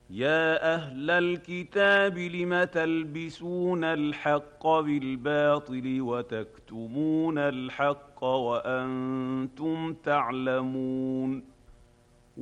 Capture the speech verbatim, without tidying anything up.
يا أهل الكتاب لم تلبسون الحق بالباطل وتكتمون الحق وأنتم تعلمون